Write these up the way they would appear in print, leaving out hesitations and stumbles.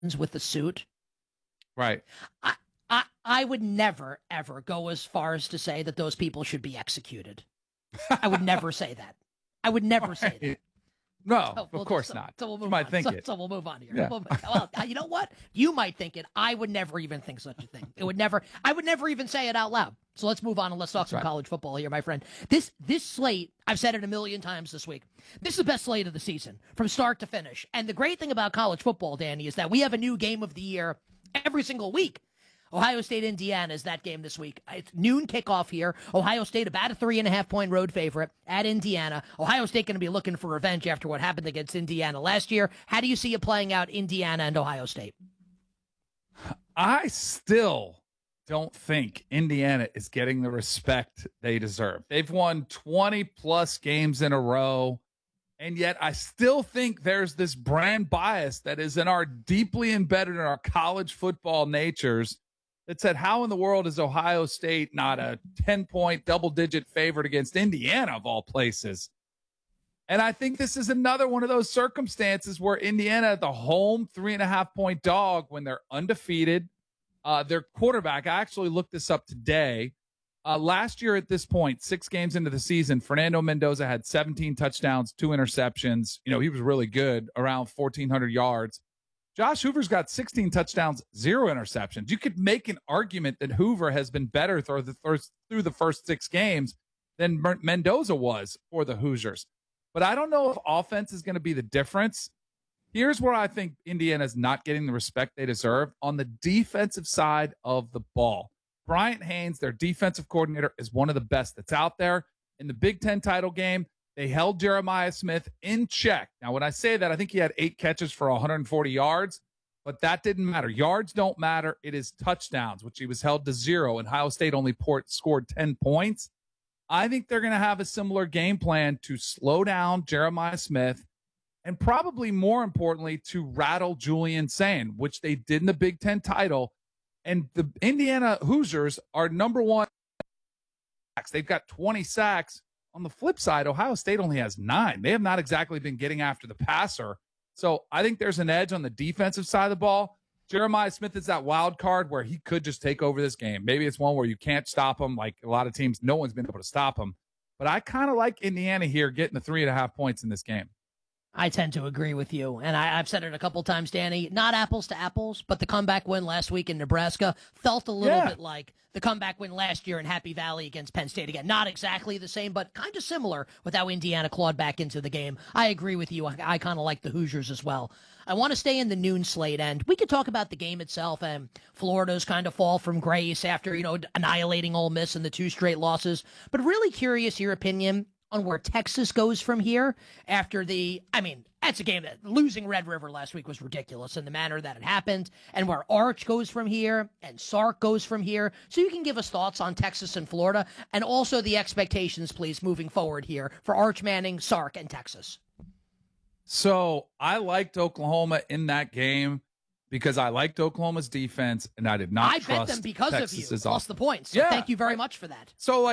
with the suit. Right. I would never, ever go as far as to say that those people should be executed. I would never say that. I would never say that. No, So of course not. So we'll move you might on. think it. So we'll move on here. Yeah. Well, you know what? You might think it. I would never even think such a thing. I would never even say it out loud. So let's move on and let's talk some college football here, my friend. This slate, I've said it a million times this week. This is the best slate of the season from start to finish. And the great thing about college football, Danny, is that we have a new game of the year every single week. Ohio State, Indiana is that game this week. It's noon kickoff here. Ohio State about a 3.5-point road favorite at Indiana. Ohio State going to be looking for revenge after what happened against Indiana last year. How do you see it playing out, Indiana and Ohio State? I still don't think Indiana is getting the respect they deserve. They've won 20-plus games in a row, and yet I still think there's this brand bias that is deeply embedded in our college football natures that said, how in the world is Ohio State not a 10-point double-digit favorite against Indiana, of all places? And I think this is another one of those circumstances where Indiana, the home 3.5-point dog, when they're undefeated, their quarterback, I actually looked this up today. Last year at this point, 6 games into the season, Fernando Mendoza had 17 touchdowns, 2 interceptions. He was really good, around 1,400 yards. Josh Hoover's got 16 touchdowns, 0 interceptions. You could make an argument that Hoover has been better through the first 6 games than Mendoza was for the Hoosiers. But I don't know if offense is going to be the difference. Here's where I think Indiana's not getting the respect they deserve on the defensive side of the ball. Bryant Haynes, their defensive coordinator, is one of the best that's out there. In the Big Ten title game, they held Jeremiah Smith in check. Now, when I say that, I think he had 8 catches for 140 yards, but that didn't matter. Yards don't matter. It is touchdowns, which he was held to 0, and Ohio State only scored 10 points. I think they're going to have a similar game plan to slow down Jeremiah Smith and probably more importantly to rattle Julian Sayin, which they did in the Big Ten title. And the Indiana Hoosiers are number 1. They've got 20 sacks. On the flip side, Ohio State only has 9. They have not exactly been getting after the passer. So I think there's an edge on the defensive side of the ball. Jeremiah Smith is that wild card where he could just take over this game. Maybe it's one where you can't stop him. Like a lot of teams, no one's been able to stop him. But I kind of like Indiana here getting the 3.5 points in this game. I tend to agree with you, and I've said it a couple times, Danny. Not apples to apples, but the comeback win last week in Nebraska felt a little bit like the comeback win last year in Happy Valley against Penn State. Again, not exactly the same, but kind of similar with how Indiana clawed back into the game. I agree with you. I kind of like the Hoosiers as well. I want to stay in the noon slate, and we could talk about the game itself and Florida's kind of fall from grace after, annihilating Ole Miss in the 2 straight losses. But really curious your opinion on where Texas goes from here after that's a game that losing Red River last week was ridiculous in the manner that it happened, and where Arch goes from here and Sark goes from here. So you can give us thoughts on Texas and Florida and also the expectations, please, moving forward here for Arch Manning, Sark, and Texas. So I liked Oklahoma in that game because I liked Oklahoma's defense, and I did not trust I bet them because Texas's of you. Lost the points. So yeah. Thank you very much for that. So,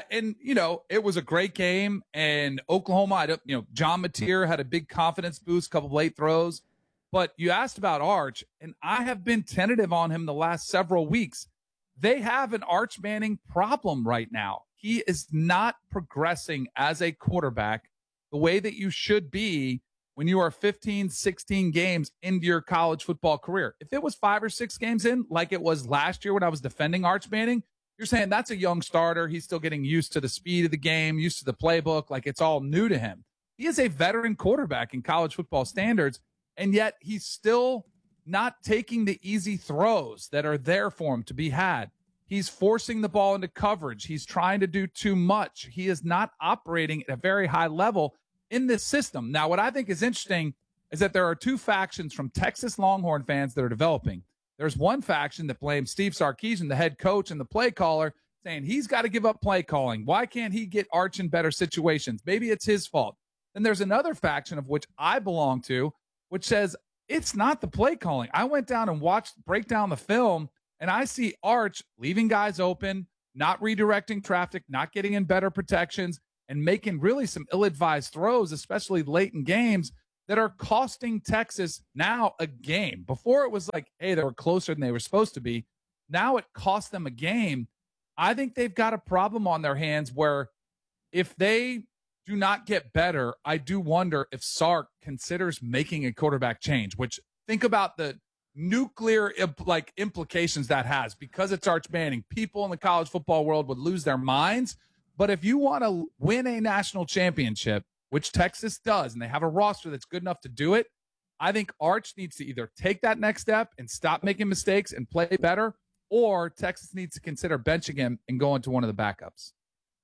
it was a great game, and Oklahoma, John Mateer had a big confidence boost, couple of late throws. But you asked about Arch, and I have been tentative on him the last several weeks. They have an Arch Manning problem right now. He is not progressing as a quarterback the way that you should be when you are 15, 16 games into your college football career. If it was 5 or 6 games in, like it was last year when I was defending Arch Manning, you're saying that's a young starter. He's still getting used to the speed of the game, used to the playbook, like it's all new to him. He is a veteran quarterback in college football standards, and yet he's still not taking the easy throws that are there for him to be had. He's forcing the ball into coverage. He's trying to do too much. He is not operating at a very high level in this system. Now, what I think is interesting is that there are 2 factions from Texas Longhorn fans that are developing. There's one faction that blames Steve Sarkisian, the head coach and the play caller, saying he's got to give up play calling. Why can't he get Arch in better situations? Maybe it's his fault. Then there's another faction of which I belong to, which says it's not the play calling. I went down and break down the film, and I see Arch leaving guys open, not redirecting traffic, not getting in better protections, and making really some ill-advised throws, especially late in games, that are costing Texas now a game. Before it was like, hey, they were closer than they were supposed to be. Now it cost them a game. I think they've got a problem on their hands where if they do not get better, I do wonder if Sark considers making a quarterback change, which think about the nuclear implications that has because it's Arch Manning. People in the college football world would lose their minds. But if you want to win a national championship, which Texas does, and they have a roster that's good enough to do it, I think Arch needs to either take that next step and stop making mistakes and play better, or Texas needs to consider benching him and going to one of the backups.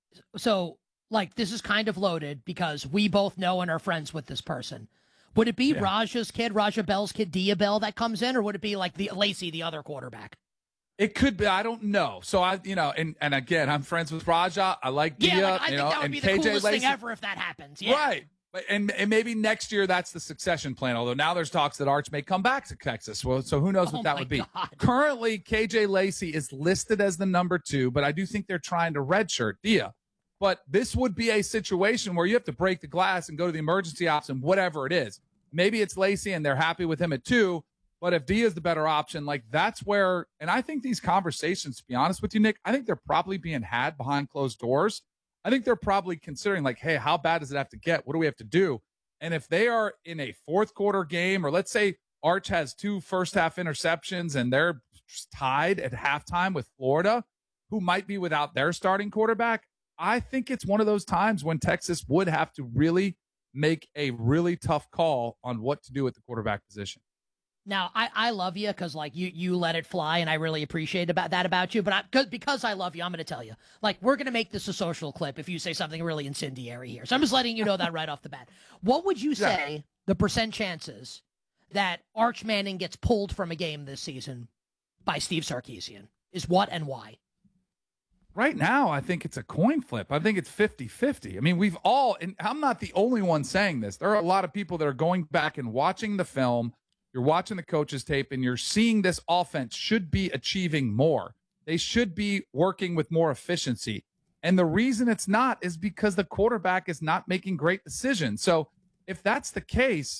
So, this is kind of loaded because we both know and are friends with this person. Would it be Raja Bell's kid, Dia Bell, that comes in, or would it be Lacey, the other quarterback? It could be. I don't know. So and again, I'm friends with Raja. I like Dia. I think that would be the coolest thing ever if that happens. Yeah. Right. And maybe next year that's the succession plan. Although now there's talks that Arch may come back to Texas. Well, so who knows what that would be. God. Currently, KJ Lacey is listed as the number 2, but I do think they're trying to redshirt Dia. But this would be a situation where you have to break the glass and go to the emergency ops and whatever it is. Maybe it's Lacey and they're happy with him at 2. But if Dia is the better option, that's where, and I think these conversations, to be honest with you, Nick, I think they're probably being had behind closed doors. I think they're probably considering hey, how bad does it have to get? What do we have to do? And if they are in a fourth quarter game, or let's say Arch has 2 first half interceptions and they're tied at halftime with Florida, who might be without their starting quarterback, I think it's one of those times when Texas would have to really make a really tough call on what to do at the quarterback position. Now, I love you because, you let it fly, and I really appreciate that about you. But because I love you, I'm going to tell you. We're going to make this a social clip if you say something really incendiary here. So I'm just letting you know that right off the bat. What would you say the percent chances that Arch Manning gets pulled from a game this season by Steve Sarkisian? Is what and why? Right now, I think it's a coin flip. I think it's 50-50. I mean, and I'm not the only one saying this. There are a lot of people that are going back and watching the film. You're watching the coaches tape and you're seeing this offense should be achieving more. They should be working with more efficiency. And the reason it's not is because the quarterback is not making great decisions. So if that's the case,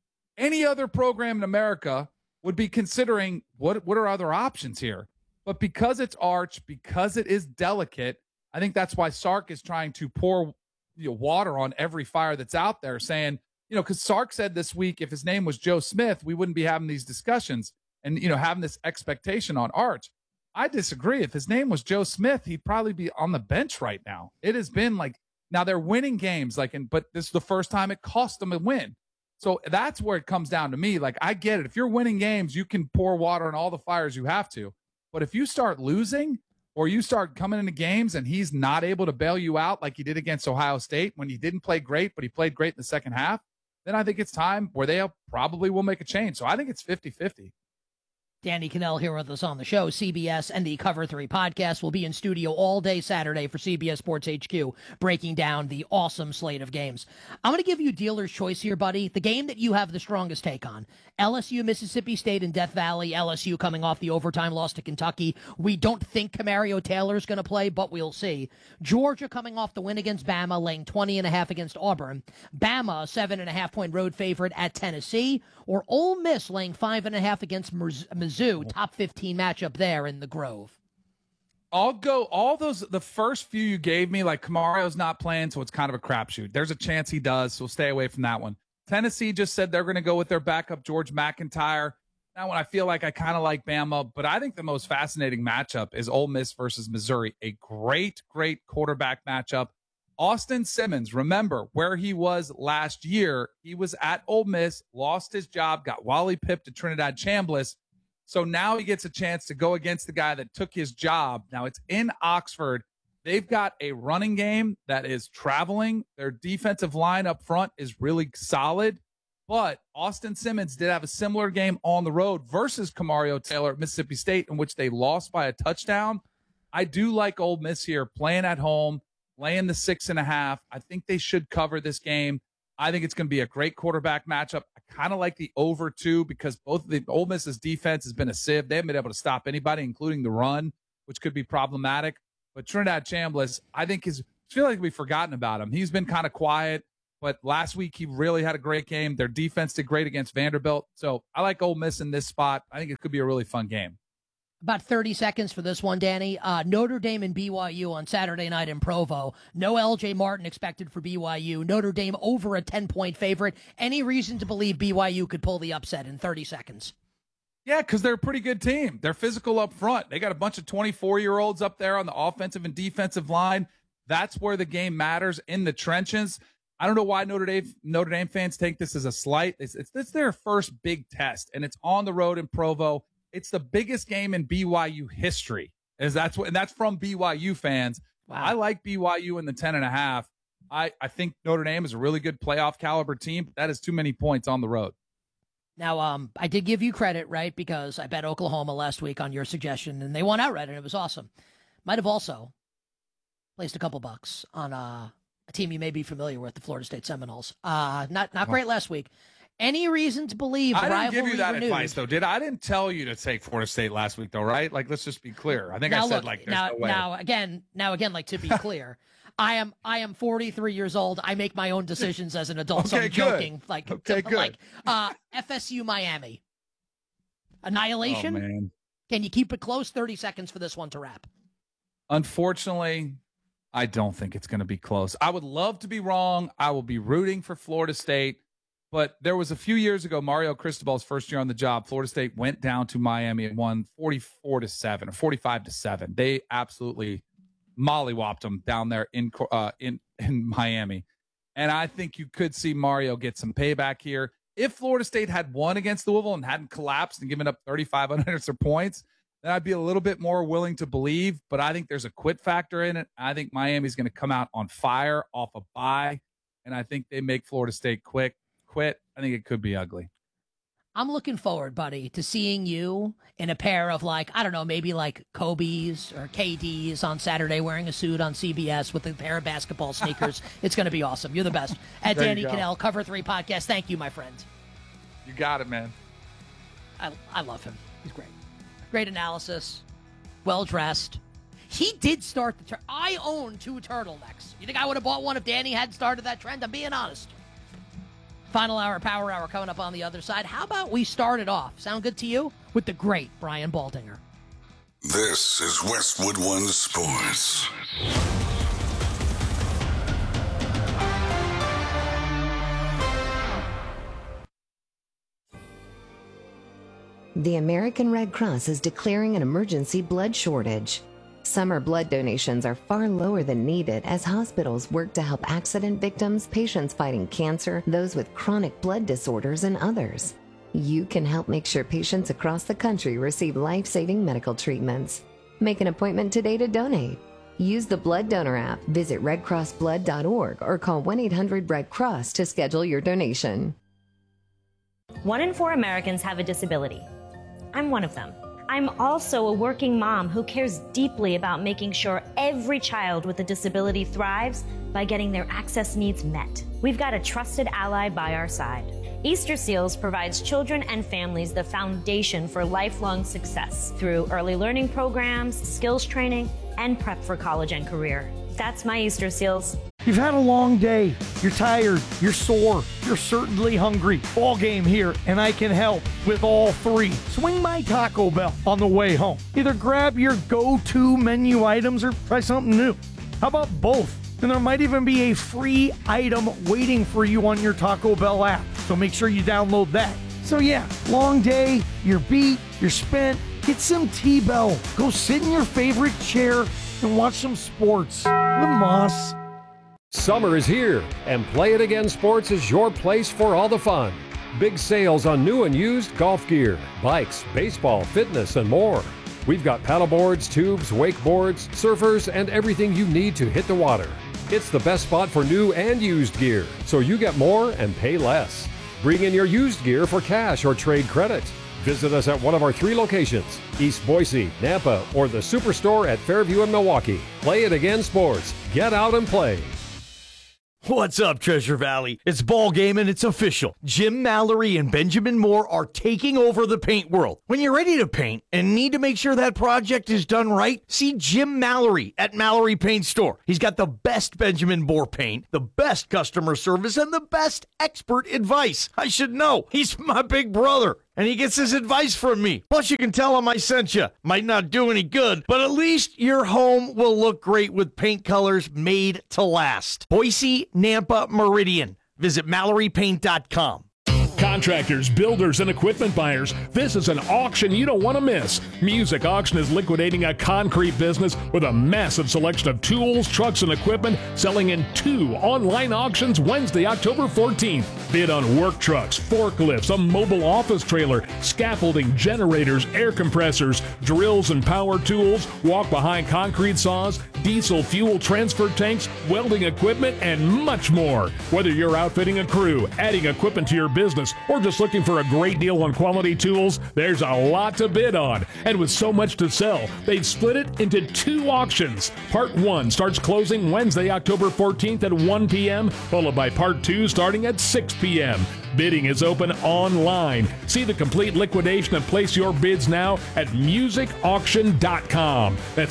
any other program in America would be considering what are other options here. But because it's Arch, because it is delicate, I think that's why Sark is trying to pour water on every fire that's out there, saying, because Sark said this week, if his name was Joe Smith, we wouldn't be having these discussions and, having this expectation on Arch. I disagree. If his name was Joe Smith, he'd probably be on the bench right now. It has been now they're winning games, but this is the first time it cost them a win. So that's where it comes down to me. I get it. If you're winning games, you can pour water on all the fires you have to. But if you start losing or you start coming into games and he's not able to bail you out like he did against Ohio State when he didn't play great, but he played great in the second half, then I think it's time where they probably will make a change. So I think it's 50-50. Danny Kanell here with us on the show. CBS and the Cover 3 podcast will be in studio all day Saturday for CBS Sports HQ, breaking down the awesome slate of games. I'm going to give you dealer's choice here, buddy. The game that you have the strongest take on. LSU, Mississippi State in Death Valley. LSU coming off the overtime loss to Kentucky. We don't think Camario Taylor's going to play, but we'll see. Georgia coming off the win against Bama, laying 20.5 against Auburn. Bama, 7.5-point road favorite at Tennessee. Or Ole Miss laying 5.5 against Mizzou, top 15 matchup there in the Grove. I'll go the first few you gave me, Camario's not playing, so it's kind of a crapshoot. There's a chance he does, so stay away from that one. Tennessee just said they're going to go with their backup, George McIntyre. That one I feel like I kind of like Bama, but I think the most fascinating matchup is Ole Miss versus Missouri. A great, great quarterback matchup. Austin Simmons, remember where he was last year. He was at Ole Miss, lost his job, got Wally Pipp to Trinidad Chambliss. So now he gets a chance to go against the guy that took his job. Now it's in Oxford. They've got a running game that is traveling. Their defensive line up front is really solid. But Austin Simmons did have a similar game on the road versus Camario Taylor at Mississippi State, in which they lost by a touchdown. I do like Ole Miss here, playing at home, laying the 6.5. I think they should cover this game. I think it's going to be a great quarterback matchup. I kind of like the over 2 because both of the Ole Miss's defense has been a sieve. They haven't been able to stop anybody, including the run, which could be problematic. But Trinidad Chambliss, I feel like we've forgotten about him. He's been kind of quiet. but last week he really had a great game. Their defense did great against Vanderbilt. So I like Ole Miss in this spot. I think it could be a really fun game. About 30 seconds for this one, Danny. Notre Dame and BYU on Saturday night in Provo. No LJ Martin expected for BYU. Notre Dame over a 10-point favorite. Any reason to believe BYU could pull the upset in 30 seconds? Yeah, because they're a pretty good team. They're physical up front. They got a bunch of 24-year-olds up there on the offensive and defensive line. That's where the game matters, in the trenches. I don't know why Notre Dame fans take this as a slight. It's their first big test, and it's on the road in Provo. It's the biggest game in BYU history. And that's from BYU fans. Wow. I like BYU in the 10.5. I think Notre Dame is a really good playoff caliber team, but that is too many points on the road. Now, I did give you credit, right? Because I bet Oklahoma last week on your suggestion, and they won outright, and it was awesome. Might have also placed a couple bucks on a team you may be familiar with, the Florida State Seminoles. Not great last week. Any reason to believe I didn't give you that renewed? advice, though, did I? I didn't tell you to take Florida State last week, though, right? Like, let's just be clear. I think I said, there's no way. Now again, like, to be clear, I am 43 years old. I make my own decisions as an adult. So I'm joking. Like, FSU Miami. Annihilation. Oh, man. Can you keep it close? 30 seconds for this one to wrap. Unfortunately, I don't think it's going to be close. I would love to be wrong. I will be rooting for Florida State. But there was a few years ago, Mario Cristobal's first year on the job, Florida State went down to Miami and won 44-7 or 45-7. They absolutely mollywopped them down there in Miami. And I think you could see Mario get some payback here. If Florida State had won against Louisville and hadn't collapsed and given up 3,500 points, then I'd be a little bit more willing to believe. But I think there's a quit factor in it. I think Miami's going to come out on fire off a bye. And I think they make Florida State quit. I think it could be ugly. I'm looking forward, buddy, to seeing you in a pair of, like, I don't know, maybe like Kobe's or KD's on Saturday, wearing a suit on CBS with a pair of basketball sneakers. It's going to be awesome. You're the best. At Danny Kanell, Cover 3 Podcast. Thank you, my friend. You got it, man. I love him. He's great. Great analysis. Well-dressed. He did start the I own 2 turtlenecks. You think I would have bought one if Danny hadn't started that trend? I'm being honest. Final hour, power hour coming up on the other side. How about we start it off? Sound good to you? With the great Brian Baldinger. This is Westwood One Sports. The American Red Cross is declaring an emergency blood shortage. Summer blood donations are far lower than needed as hospitals work to help accident victims, patients fighting cancer, those with chronic blood disorders, and others. You can help make sure patients across the country receive life-saving medical treatments. Make an appointment today to donate. Use the Blood Donor app, visit redcrossblood.org, or call 1-800-RED-CROSS to schedule your donation. 1 in 4 Americans have a disability. I'm one of them. I'm also a working mom who cares deeply about making sure every child with a disability thrives by getting their access needs met. We've got a trusted ally by our side. Easter Seals provides children and families the foundation for lifelong success through early learning programs, skills training, and prep for college and career. That's my Easter Seals. You've had a long day. You're tired. You're sore. You're certainly hungry. Ball game here, and I can help with all 3. Swing by Taco Bell on the way home. Either grab your go-to menu items or try something new. How about both? And there might even be a free item waiting for you on your Taco Bell app. So make sure you download that. So yeah, long day, you're beat, you're spent. Get some T-Bell. Go sit in your favorite chair and watch some sports. The Moss. Summer is here, and Play It Again Sports is your place for all the fun. Big sales on new and used golf gear, bikes, baseball, fitness, and more. We've got paddleboards, tubes, wakeboards, surfers, and everything you need to hit the water. It's the best spot for new and used gear, so you get more and pay less. Bring in your used gear for cash or trade credit. Visit us at one of our 3 locations, East Boise, Nampa, or the Superstore at Fairview in Milwaukee. Play It Again Sports. Get out and play. What's up, Treasure Valley? It's ball game and it's official. Jim Mallory and Benjamin Moore are taking over the paint world. When you're ready to paint and need to make sure that project is done right, see Jim Mallory at Mallory Paint Store. He's got the best Benjamin Moore paint, the best customer service, and the best expert advice. I should know. He's my big brother, and he gets his advice from me. Plus, you can tell him I sent you. Might not do any good, but at least your home will look great with paint colors made to last. Boise, Nampa, Meridian. Visit MalloryPaint.com. Contractors, builders, and equipment buyers, this is an auction you don't want to miss. Music Auction is liquidating a concrete business with a massive selection of tools, trucks, and equipment selling in 2 online auctions Wednesday, October 14th. Bid on work trucks, forklifts, a mobile office trailer, scaffolding, generators, air compressors, drills and power tools, walk-behind concrete saws, diesel fuel transfer tanks, welding equipment, and much more. Whether you're outfitting a crew, adding equipment to your business, or just looking for a great deal on quality tools, there's a lot to bid on. And with so much to sell, they've split it into 2 auctions. Part 1 starts closing Wednesday, October 14th at 1 p.m., followed by Part 2 starting at 6 p.m. Bidding is open online. See the complete liquidation and place your bids now at musicauction.com. That's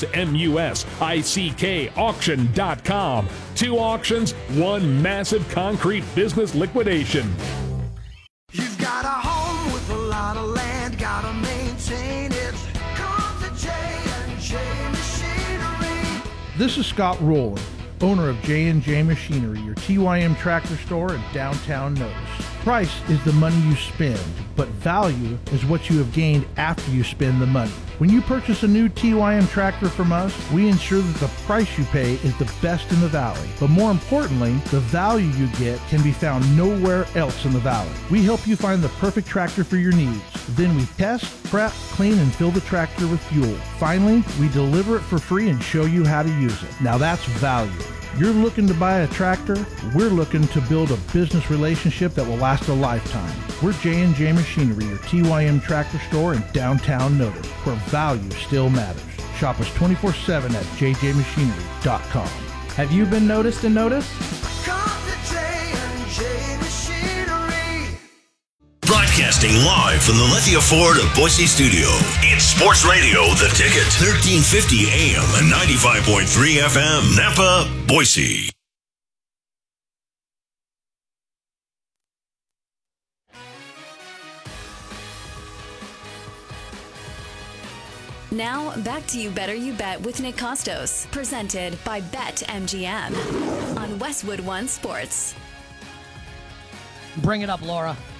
MUSICK auction.com. 2 auctions, 1 massive concrete business liquidation. You've got a home with a lot of land, gotta maintain it. Come to J&J Machinery. This is Scott Rowland, owner of J&J Machinery, your TYM tractor store in downtown Notice. Price is the money you spend, but value is what you have gained after you spend the money. When you purchase a new TYM tractor from us, we ensure that the price you pay is the best in the valley. But more importantly, the value you get can be found nowhere else in the valley. We help you find the perfect tractor for your needs. Then we test, prep, clean, and fill the tractor with fuel. Finally, we deliver it for free and show you how to use it. Now that's value. You're looking to buy a tractor, we're looking to build a business relationship that will last a lifetime. We're J&J Machinery, your TYM tractor store in downtown Notice, where value still matters. Shop us 24/7 at jjmachinery.com. Have you been noticed and noticed? Come to J&J Machinery. Broadcasting live from the Lithia Ford of Boise studio. It's Sports Radio, The Ticket, 1350 AM and 95.3 FM, Nampa, Boise. Now, back to You Better You Bet with Nick Costos, presented by BetMGM on Westwood One Sports. Bring it up, Laura.